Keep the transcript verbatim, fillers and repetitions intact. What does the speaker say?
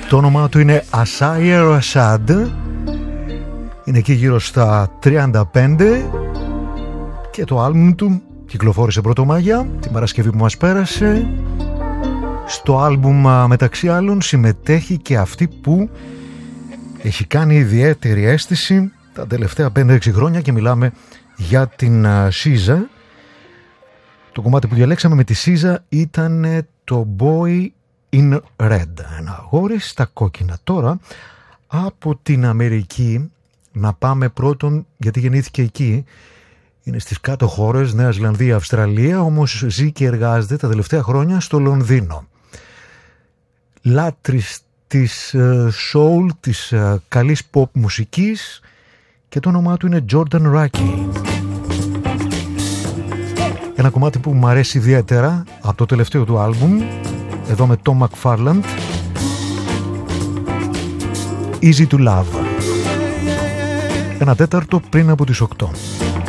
Το όνομά του είναι Assayer Assad. Είναι εκεί γύρω στα τριάντα πέντε και το άλμπουμ του κυκλοφόρησε Πρωτομαγιά την Παρασκευή που μας πέρασε. Στο άλμπουμ μεταξύ άλλων συμμετέχει και αυτή που έχει κάνει ιδιαίτερη αίσθηση τα τελευταία πέντε έξι χρόνια και μιλάμε για την Σίζα. Το κομμάτι που διαλέξαμε με τη Σίζα ήταν το Boy in Red, ένα αγόρι στα κόκκινα. Τώρα από την Αμερική να πάμε πρώτον, γιατί γεννήθηκε εκεί, είναι στις κάτω χώρες, Νέα Ζηλανδία, Αυστραλία, όμως ζει και εργάζεται τα τελευταία χρόνια στο Λονδίνο. Λάτρης της soul, της καλής pop μουσικής, και το όνομά του είναι Jordan Rakey. Ένα κομμάτι που μου αρέσει ιδιαίτερα από το τελευταίο του άλμπουμ, εδώ με Tom McFarland, Easy to Love. Ένα τέταρτο πριν από τις οκτώ.